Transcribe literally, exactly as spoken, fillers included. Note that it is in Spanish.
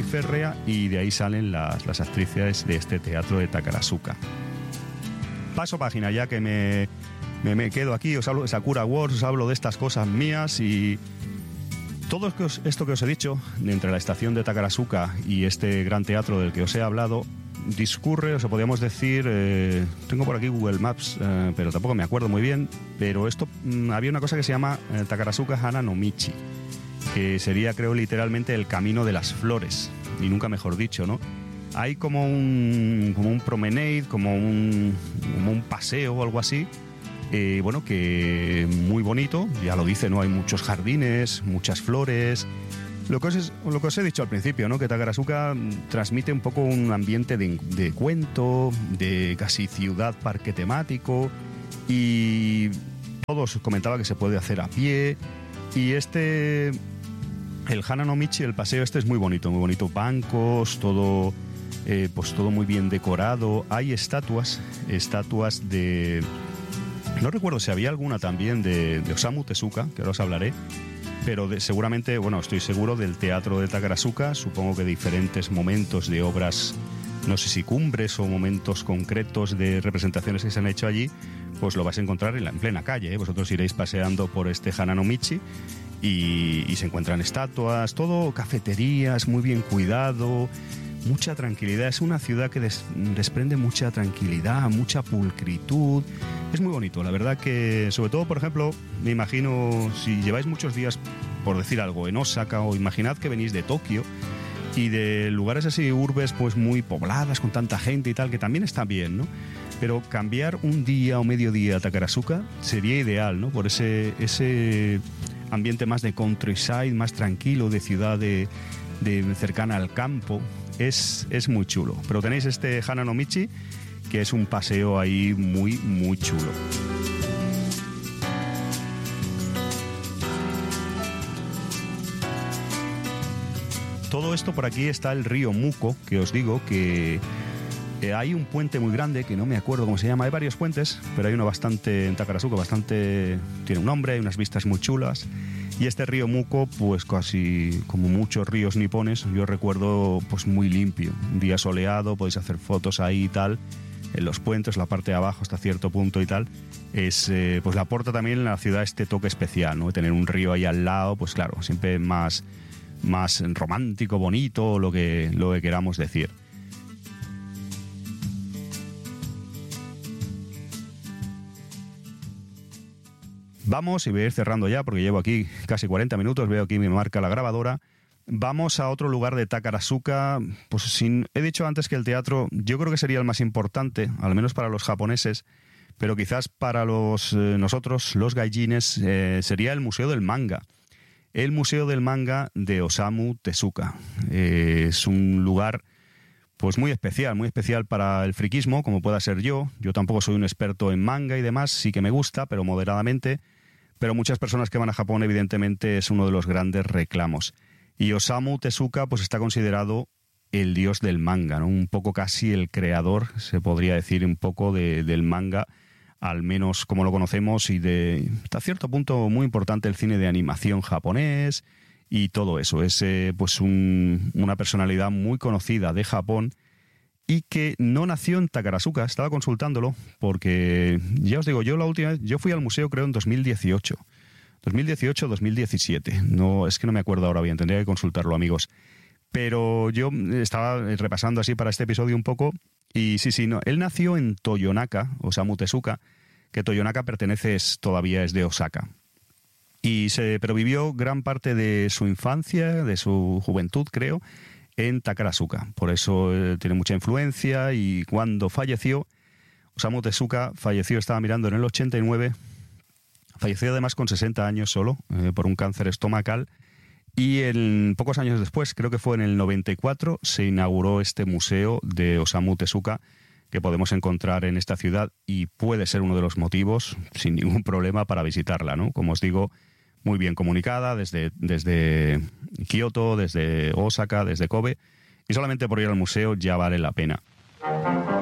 muy férrea, y de ahí salen las, las actrices de este teatro de Takarazuka. Paso página, ya que me, me, me quedo aquí, os hablo de Sakura Wars, os hablo de estas cosas mías, y todo esto que os he dicho, entre la estación de Takarazuka y este gran teatro del que os he hablado, discurre, o sea, podríamos decir, eh, tengo por aquí Google Maps, eh, pero tampoco me acuerdo muy bien, pero esto, mmm, había una cosa que se llama eh, Takarazuka Hana no Michi, que sería, creo, literalmente el camino de las flores, y nunca mejor dicho, ¿no? Hay como un, como un promenade, como un, como un paseo o algo así, eh, bueno, que muy bonito, ya lo dice, ¿no? Hay muchos jardines, muchas flores. Lo que, os, lo que os he dicho al principio, ¿no? Que Takarazuka transmite un poco un ambiente de, de cuento, de casi ciudad parque temático, y todos comentaba que se puede hacer a pie, y este, el Hana no Michi, el paseo este es muy bonito, muy bonito, bancos, todo, eh, pues todo muy bien decorado, hay estatuas, estatuas de, no recuerdo si había alguna también de, de Osamu Tezuka, que ahora os hablaré, pero de, seguramente, bueno, estoy seguro del teatro de Takarazuka, supongo que diferentes momentos de obras, no sé si cumbres o momentos concretos de representaciones que se han hecho allí, pues lo vais a encontrar en, la, en plena calle, ¿eh? Vosotros iréis paseando por este Hana no Michi y, y se encuentran estatuas, todo cafeterías, muy bien cuidado, mucha tranquilidad. Es una ciudad que des, desprende mucha tranquilidad, mucha pulcritud. Es muy bonito, la verdad que, sobre todo, por ejemplo, me imagino, si lleváis muchos días, por decir algo, en Osaka, o imaginad que venís de Tokio y de lugares así, urbes pues muy pobladas, con tanta gente y tal, que también está bien, ¿no? Pero cambiar un día o medio día a Takarazuka sería ideal, ¿no? Por ese, ese ambiente más de countryside, más tranquilo, de ciudad de, de cercana al campo. Es, es muy chulo. Pero tenéis este Hana no Michi, que es un paseo ahí muy, muy chulo. Todo esto por aquí está el río Muko, que os digo que eh, hay un puente muy grande, que no me acuerdo cómo se llama, hay varios puentes, pero hay uno bastante, en Takarazuka, bastante, tiene un nombre, hay unas vistas muy chulas. Y este río Muko, pues casi como muchos ríos nipones, yo recuerdo pues muy limpio, un día soleado, podéis hacer fotos ahí y tal, en los puentes, la parte de abajo hasta cierto punto y tal, es, eh, pues le aporta también a la ciudad este toque especial, ¿no? Tener un río ahí al lado, pues claro, siempre más, más romántico, bonito, lo que, lo que queramos decir. Vamos, y voy a ir cerrando ya porque llevo aquí casi cuarenta minutos, veo aquí me marca la grabadora. Vamos a otro lugar de Takarazuka. Pues sin, he dicho antes que el teatro yo creo que sería el más importante, al menos para los japoneses, pero quizás para los eh, nosotros, los gaijines, eh, sería el Museo del Manga. El Museo del Manga de Osamu Tezuka. Eh, es un lugar pues muy especial, muy especial para el friquismo, como pueda ser yo. Yo tampoco soy un experto en manga y demás, sí que me gusta, pero moderadamente. Pero muchas personas que van a Japón, evidentemente, es uno de los grandes reclamos. Y Osamu Tezuka pues está considerado el dios del manga, ¿no? Un poco casi el creador, se podría decir, un poco de, del manga, al menos como lo conocemos, y de hasta cierto punto muy importante el cine de animación japonés y todo eso. Es eh, pues un, una personalidad muy conocida de Japón y que no nació en Takarazuka. Estaba consultándolo porque, ya os digo, yo la última vez, yo fui al museo creo en dos mil dieciocho. dos mil dieciocho dos mil diecisiete. No, es que no me acuerdo ahora bien, tendría que consultarlo, amigos. Pero yo estaba repasando así para este episodio un poco y sí, sí, no. Él nació en Toyonaka, Osamu Tezuka, que Toyonaka pertenece, es, todavía es de Osaka. Y se, pero vivió gran parte de su infancia, de su juventud, creo, en Takarazuka. Por eso eh, tiene mucha influencia y cuando falleció, Osamu Tezuka falleció, estaba mirando en el ochenta y nueve, falleció además con sesenta años solo, eh, por un cáncer estomacal, y en pocos años después, creo que fue en el noventa y cuatro, se inauguró este museo de Osamu Tezuka que podemos encontrar en esta ciudad y puede ser uno de los motivos, sin ningún problema, para visitarla, ¿no? Como os digo, muy bien comunicada desde, desde Kioto, desde Osaka, desde Kobe, y solamente por ir al museo ya vale la pena.